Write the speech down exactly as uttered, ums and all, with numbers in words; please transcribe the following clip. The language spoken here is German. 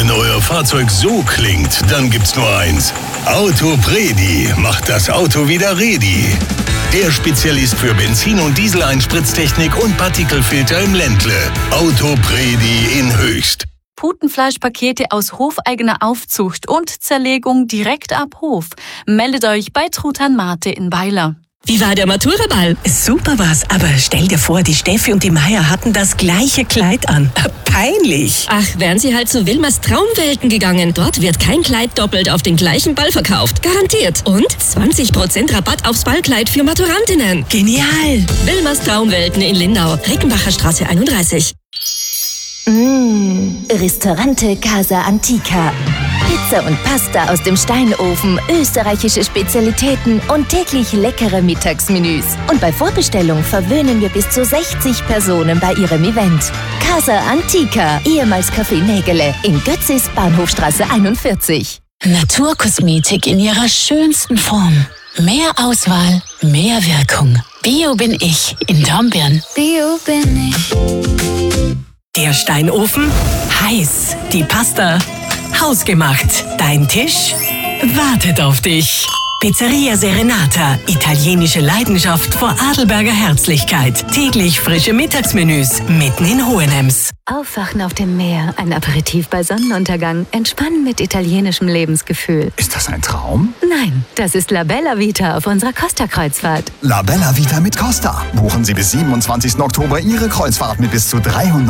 Wenn euer Fahrzeug so klingt, dann gibt's nur eins. Autopredi macht das Auto wieder ready. Der Spezialist für Benzin- und Dieseleinspritztechnik und Partikelfilter im Ländle. Autopredi in Höchst. Putenfleischpakete aus hofeigener Aufzucht und Zerlegung direkt ab Hof. Meldet euch bei Truthahn Mate in Weiler. Wie war der Maturaball? Super war's, aber stell dir vor, die Steffi und die Maya hatten das gleiche Kleid an. Peinlich. Ach, wären sie halt zu Wilmers Traumwelten gegangen. Dort wird kein Kleid doppelt auf den gleichen Ball verkauft. Garantiert. Und zwanzig Prozent Rabatt aufs Ballkleid für Maturantinnen. Genial. Wilmers Traumwelten in Lindau. Rickenbacher Straße einunddreißig. Mmh, Ristorante Casa Antica. Pizza und Pasta aus dem Steinofen, österreichische Spezialitäten und täglich leckere Mittagsmenüs. Und bei Vorbestellung verwöhnen wir bis zu sechzig Personen bei ihrem Event. Casa Antica, ehemals Café Nägele, in Götzis, Bahnhofstraße einundvierzig. Naturkosmetik in ihrer schönsten Form. Mehr Auswahl, mehr Wirkung. Bio bin ich in Dornbirn. Bio bin ich. Der Steinofen, heiß. Die Pasta, hausgemacht. Dein Tisch wartet auf dich. Pizzeria Serenata, italienische Leidenschaft vor Adelberger Herzlichkeit. Täglich frische Mittagsmenüs, mitten in Hohenems. Aufwachen auf dem Meer, ein Aperitif bei Sonnenuntergang, entspannen mit italienischem Lebensgefühl. Ist das ein Traum? Nein, das ist La Bella Vita auf unserer Costa-Kreuzfahrt. La Bella Vita mit Costa. Buchen Sie bis siebenundzwanzigsten Oktober Ihre Kreuzfahrt mit bis zu dreihundert